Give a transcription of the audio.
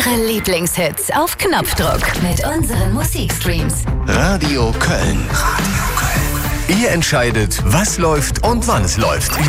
Ihre Lieblingshits auf Knopfdruck mit unseren Musikstreams. Radio Köln. Radio Köln. Ihr entscheidet, was läuft und wann es läuft.